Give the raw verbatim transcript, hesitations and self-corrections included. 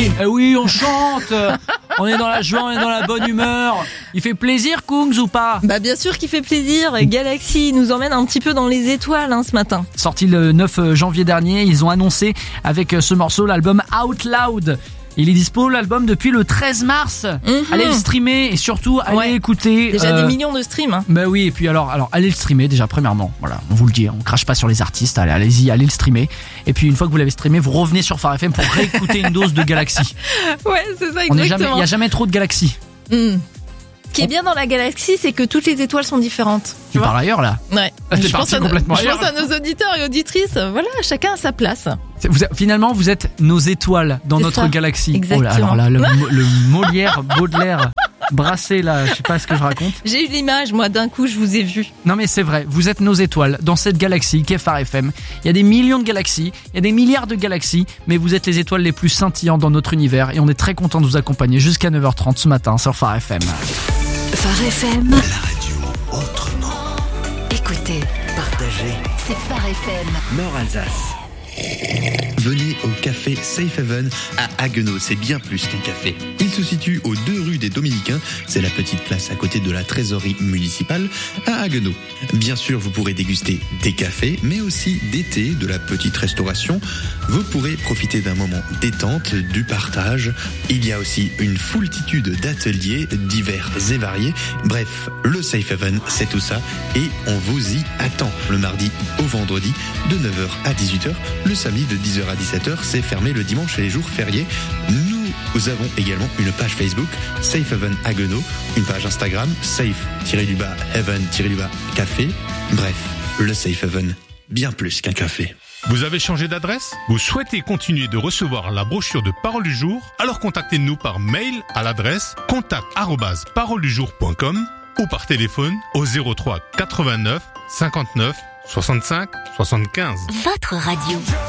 chanter. Eh oui, on chante. On est dans la joie, on est dans la bonne humeur. Il fait plaisir, Kungs, ou pas? Bah bien sûr qu'il fait plaisir. Galaxy nous emmène un petit peu dans les étoiles hein, ce matin. Sorti le neuf janvier dernier, ils ont annoncé avec ce morceau l'album Out Loud. Il est dispo l'album depuis le treize mars. Mm-hmm. Allez le streamer et surtout allez Ouais. écouter. Déjà euh, des millions de streams. Hein. Bah oui, et puis alors, alors allez le streamer déjà premièrement. Voilà, on vous le dit, on crache pas sur les artistes. Allez, allez-y, allez le streamer. Et puis une fois que vous l'avez streamé, vous revenez sur Phare F M pour réécouter une dose de Galaxy. Ouais, c'est ça On est jamais, exactement. il y a jamais trop de Galaxy. Mm. Ce qui est bien dans la galaxie, c'est que toutes les étoiles sont différentes. Tu vois parles ailleurs là. Ouais. Ah, t'es Je parti pense, à, complètement je pense ailleurs. à nos auditeurs et auditrices. Voilà, chacun a sa place. C'est- vous- finalement, vous êtes nos étoiles dans C'est notre ça. galaxie. Exactement. Oh là, alors là, le, mo- le Molière, Baudelaire, Brassé là, je sais pas ce que je raconte. J'ai eu l'image, moi, d'un coup, je vous ai vu. Non mais c'est vrai, vous êtes nos étoiles dans cette galaxie qu'est Phare F M. Il y a des millions de galaxies, il y a des milliards de galaxies, mais vous êtes les étoiles les plus scintillantes dans notre univers et on est très content de vous accompagner jusqu'à neuf heures trente ce matin sur Phare F M. Phare F M. La radio autrement. Écoutez, Partagez. c'est Phare F M. Nord-Alsace. Venez au café Safe Haven à Haguenau, c'est bien plus qu'un café. Il se situe aux deux rues des Dominicains, c'est la petite place à côté de la trésorerie municipale à Haguenau. Bien sûr, vous pourrez déguster des cafés, mais aussi des thés, de la petite restauration. Vous pourrez profiter d'un moment détente, du partage. Il y a aussi une foultitude d'ateliers divers et variés. Bref, le Safe Haven, c'est tout ça et on vous y attend. Le mardi au vendredi de neuf heures à dix-huit heures. Le samedi de dix heures à dix-sept heures, c'est fermé le dimanche et les jours fériés. Nous avons également une page Facebook, Safe Haven Haguenau, une page Instagram, Safe-Haven-Café. Bref, le Safe Haven, bien plus qu'un café. Vous avez changé d'adresse? Vous souhaitez continuer de recevoir la brochure de Parole du Jour? Alors contactez-nous par mail à l'adresse contact arobase parole du jour point com ou par téléphone au zéro trois quatre-vingt-neuf cinquante-neuf soixante-cinq soixante-quinze. Votre radio.